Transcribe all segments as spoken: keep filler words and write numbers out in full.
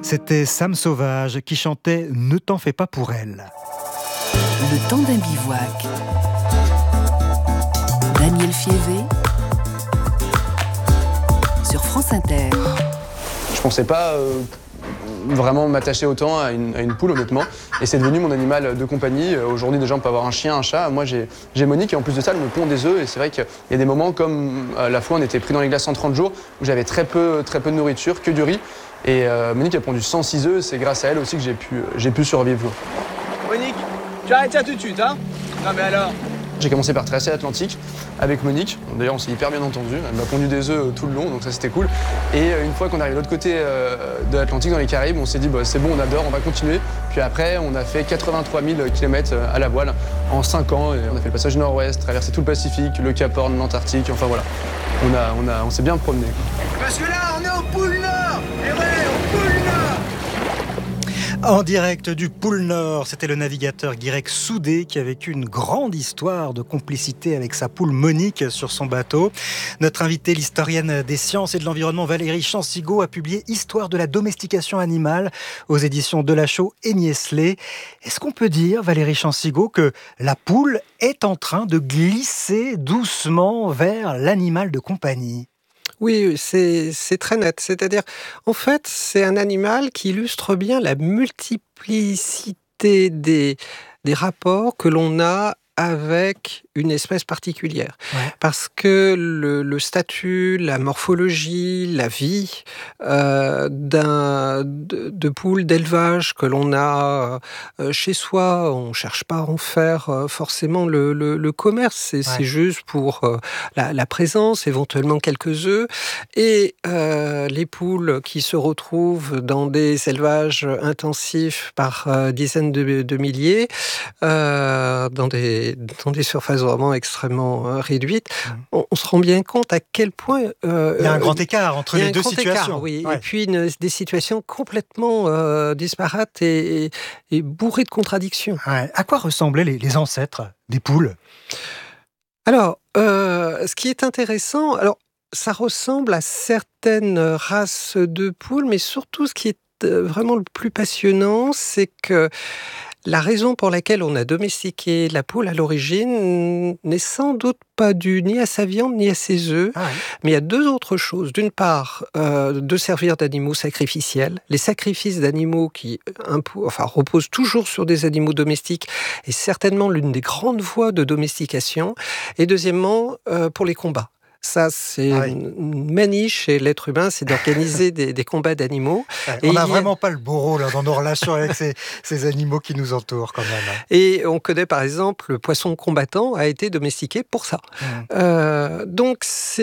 C'était Sam Sauvage qui chantait « Ne t'en fais pas pour elle ». Le temps d'un bivouac. Daniel Fievé sur France Inter. Je pensais pas euh, vraiment m'attacher autant à une, à une poule, honnêtement. Et c'est devenu mon animal de compagnie. Aujourd'hui, déjà, on peut avoir un chien, un chat. Moi, j'ai, j'ai Monique et en plus de ça, elle me pond des œufs. Et c'est vrai qu'il y a des moments comme euh, la fois, on était pris dans les glaces cent trente jours, où j'avais très peu, très peu de nourriture, que du riz. Et euh, Monique a pondu cent six œufs. C'est grâce à elle aussi que j'ai pu, j'ai pu survivre. Monique, tu arrêtes ça tout de suite, hein? Non mais alors? J'ai commencé par tracer l'Atlantique avec Monique. D'ailleurs, on s'est hyper bien entendu. Elle m'a pondu des œufs tout le long, donc ça c'était cool. Et une fois qu'on est arrivé de l'autre côté de l'Atlantique, dans les Caraïbes, on s'est dit bah, c'est bon, on adore, on va continuer. Puis après, on a fait quatre-vingt-trois mille kilomètres à la voile en cinq ans. Et on a fait le passage nord-ouest, traversé tout le Pacifique, le Cap Horn, l'Antarctique. Enfin voilà, on, a, on, a, on s'est bien promené. Parce que là, on est au pôle Nord. Et ouais, au pôle Nord. En direct du pôle Nord, c'était le navigateur Guirec Soudé qui a vécu une grande histoire de complicité avec sa poule Monique sur son bateau. Notre invitée, l'historienne des sciences et de l'environnement Valérie Chansigo, a publié Histoire de la domestication animale aux éditions Delachaux et Niestlé. Est-ce qu'on peut dire, Valérie Chansigo, que la poule est en train de glisser doucement vers l'animal de compagnie ? Oui, c'est, c'est très net. C'est-à-dire, en fait, c'est un animal qui illustre bien la multiplicité des, des rapports que l'on a avec une espèce particulière. Ouais. Parce que le, le statut, la morphologie, la vie euh, d'un, de, de poule d'élevage que l'on a euh, chez soi, on ne cherche pas à en faire euh, forcément le, le, le commerce, c'est, ouais. c'est juste pour euh, la, la présence, éventuellement quelques œufs. Et euh, les poules qui se retrouvent dans des élevages intensifs par euh, dizaines de, de milliers, euh, dans des dans des surfaces vraiment extrêmement euh, réduites, mmh. on, on se rend bien compte à quel point... Euh, il y a un grand écart entre les deux situations. Écart, oui. Ouais. Et puis une, des situations complètement euh, disparates et, et, et bourrées de contradictions. Ouais. À quoi ressemblaient les, les ancêtres des poules ? Alors, euh, ce qui est intéressant, alors, ça ressemble à certaines races de poules, mais surtout ce qui est vraiment le plus passionnant, c'est que la raison pour laquelle on a domestiqué la poule à l'origine n'est sans doute pas due ni à sa viande ni à ses œufs, ah ouais. mais il y a deux autres choses. D'une part, euh, de servir d'animaux sacrificiels. Les sacrifices d'animaux qui impo- enfin, reposent toujours sur des animaux domestiques est certainement l'une des grandes voies de domestication. Et deuxièmement, euh, pour les combats. Ça, c'est ah oui. une manie chez l'être humain, c'est d'organiser des, des combats d'animaux. Ouais, on n'a a... vraiment pas le beau rôle hein, dans nos relations avec ces, ces animaux qui nous entourent quand même. Et on connaît par exemple le poisson combattant a été domestiqué pour ça. Mmh. Euh, donc,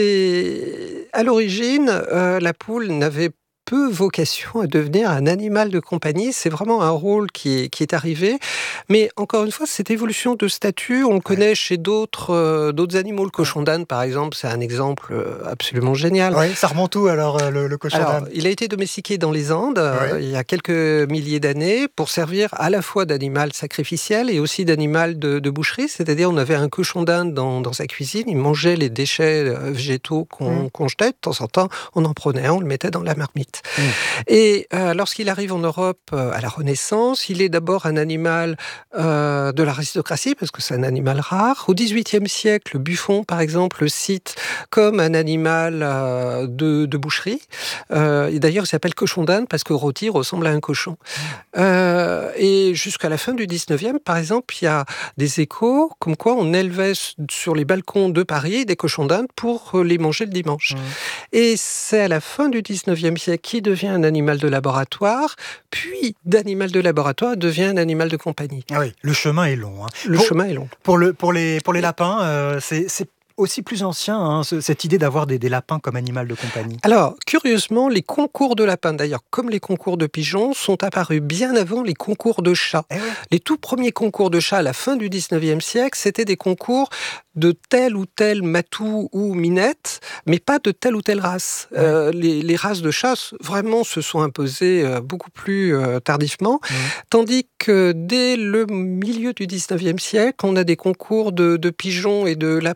c'est à l'origine, euh, la poule n'avait peu vocation à devenir un animal de compagnie. C'est vraiment un rôle qui est, qui est arrivé. Mais encore une fois, cette évolution de statut, on le ouais. connaît chez d'autres, euh, d'autres animaux. Le cochon d'Inde, par exemple, c'est un exemple absolument génial. Oui, ça remonte où alors, le, le cochon alors, d'Inde ? Il a été domestiqué dans les Andes ouais. euh, il y a quelques milliers d'années pour servir à la fois d'animal sacrificiel et aussi d'animal de, de boucherie. C'est-à-dire, on avait un cochon d'Inde dans, dans sa cuisine, il mangeait les déchets végétaux qu'on, mmh. qu'on jetait. De temps en temps, on en prenait un, on le mettait dans la marmite. Mmh. Et euh, lorsqu'il arrive en Europe euh, à la Renaissance, il est d'abord un animal euh, de l'aristocratie, parce que c'est un animal rare. Au dix-huitième siècle, Buffon, par exemple, le cite comme un animal euh, de, de boucherie. Euh, et d'ailleurs, il s'appelle cochon d'Inde parce que rôti ressemble à un cochon. Euh, et jusqu'à la fin du dix-neuvième, par exemple, il y a des échos comme quoi on élevait sur les balcons de Paris des cochons d'Inde pour les manger le dimanche. Mmh. Et c'est à la fin du dix-neuvième siècle qui devient un animal de laboratoire, puis d'animal de laboratoire devient un animal de compagnie. Ah oui, le chemin est long. Hein. Le pour, chemin est long. Pour, le, pour, les, pour les lapins, euh, c'est, c'est aussi plus ancien, hein, cette idée d'avoir des, des lapins comme animal de compagnie. Alors, curieusement, les concours de lapins, d'ailleurs, comme les concours de pigeons, sont apparus bien avant les concours de chats. Eh ouais. Les tout premiers concours de chats à la fin du dix-neuvième siècle, c'était des concours de tel ou tel matou ou minette, mais pas de telle ou telle race. Ouais. Euh, les, les races de chats, vraiment, se sont imposées euh, beaucoup plus euh, tardivement, mmh. tandis que dès le milieu du dix-neuvième siècle, on a des concours de, de pigeons et de lapins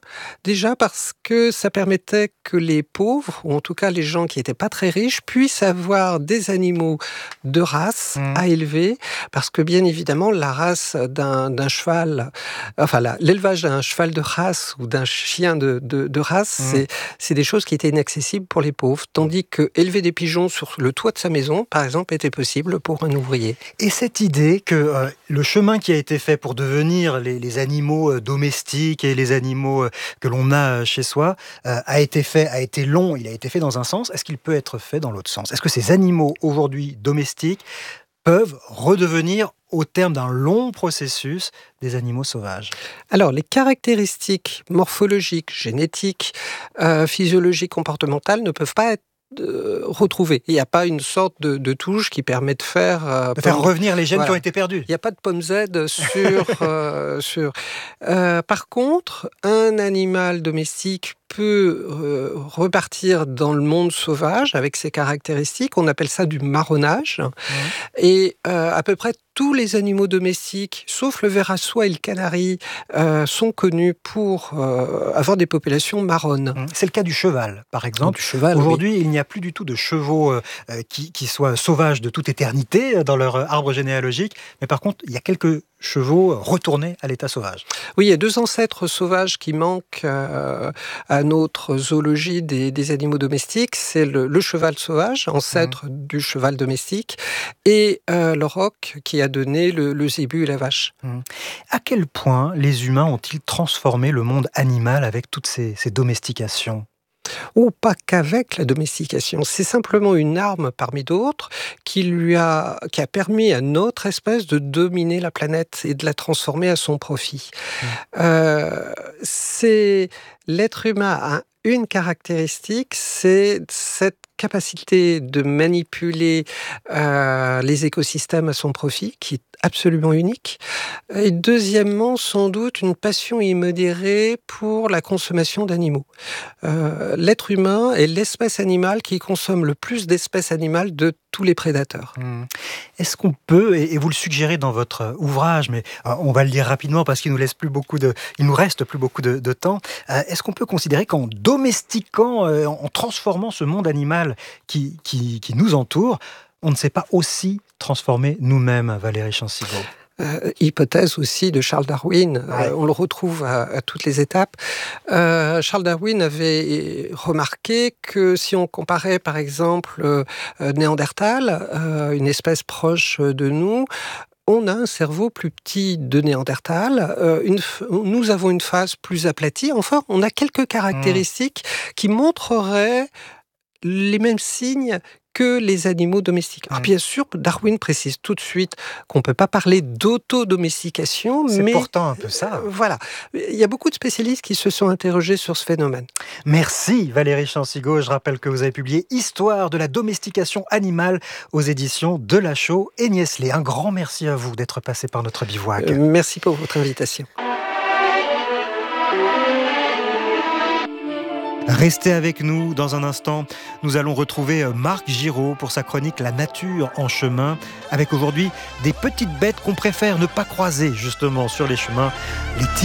Déjà parce que ça permettait que les pauvres, ou en tout cas les gens qui n'étaient pas très riches, puissent avoir des animaux de race mmh. à élever, parce que bien évidemment, la race d'un, d'un cheval, enfin la, l'élevage d'un cheval de race ou d'un chien de, de, de race, mmh. c'est, c'est des choses qui étaient inaccessibles pour les pauvres, tandis que élever des pigeons sur le toit de sa maison, par exemple, était possible pour un ouvrier. Et cette idée que euh, le chemin qui a été fait pour devenir les, les animaux domestiques et les animaux que l'on a chez soi euh, a été fait, a été long, il a été fait dans un sens. Est-ce qu'il peut être fait dans l'autre sens ? Est-ce que ces animaux aujourd'hui domestiques peuvent redevenir, au terme d'un long processus, des animaux sauvages ? Alors, les caractéristiques morphologiques, génétiques, euh, physiologiques, comportementales ne peuvent pas être de retrouver. Il n'y a pas une sorte de, de touche qui permet de faire... Euh, de faire pomme... revenir les gènes voilà. qui ont été perdus. Il n'y a pas de pomme Z sur... euh, sur... Euh, par contre, un animal domestique peut euh, repartir dans le monde sauvage avec ses caractéristiques. On appelle ça du marronnage. Mmh. Et euh, à peu près tous les animaux domestiques, sauf le ver à soie et le canari, euh, sont connus pour euh, avoir des populations marronnes. Mmh. C'est le cas du cheval, par exemple. Du cheval, Aujourd'hui, oui. il n'y a plus du tout de chevaux euh, qui, qui soient sauvages de toute éternité dans leur arbre généalogique. Mais par contre, il y a quelques chevaux retournés à l'état sauvage. Oui, il y a deux ancêtres sauvages qui manquent euh, à notre zoologie des, des animaux domestiques. C'est le, le cheval sauvage, ancêtre mmh. du cheval domestique, et euh, le roc qui a donné le, le zébu et la vache. Mmh. À quel point les humains ont-ils transformé le monde animal avec toutes ces, ces domestications ? Ou pas qu'avec la domestication. C'est simplement une arme parmi d'autres qui lui a, qui a permis à notre espèce de dominer la planète et de la transformer à son profit. Mmh. Euh, c'est, l'être humain a une caractéristique, c'est cette capacité de manipuler euh, les écosystèmes à son profit, qui est absolument unique. Et deuxièmement, sans doute, une passion immodérée pour la consommation d'animaux. Euh, l'être humain est l'espèce animale qui consomme le plus d'espèces animales de tous les prédateurs. Mmh. Est-ce qu'on peut, et vous le suggérez dans votre ouvrage, mais on va le lire rapidement parce qu'il nous laisse plus beaucoup de, il nous reste plus beaucoup de, de temps, est-ce qu'on peut considérer qu'en domestiquant, en transformant ce monde animal qui, qui, qui nous entoure, on ne s'est pas aussi transformé nous-mêmes, Valérie Chansigo ? Euh, hypothèse aussi de Charles Darwin, ouais. euh, on le retrouve à, à toutes les étapes. Euh, Charles Darwin avait remarqué que si on comparait par exemple euh, Néandertal, euh, une espèce proche de nous, on a un cerveau plus petit de Néandertal, euh, une, nous avons une face plus aplatie, enfin on a quelques caractéristiques mmh. qui montreraient les mêmes signes que les animaux domestiques. Alors bien sûr, Darwin précise tout de suite qu'on ne peut pas parler d'autodomestication, c'est mais... C'est pourtant un peu ça. Euh, voilà. Il y a beaucoup de spécialistes qui se sont interrogés sur ce phénomène. Merci Valérie Chansigo. Je rappelle que vous avez publié « Histoire de la domestication animale » aux éditions Delachaux et Niestlé. Un grand merci à vous d'être passé par notre bivouac. Euh, merci pour votre invitation. Restez avec nous dans un instant. Nous allons retrouver Marc Giraud pour sa chronique « La nature en chemin » avec aujourd'hui des petites bêtes qu'on préfère ne pas croiser justement sur les chemins, les tigres.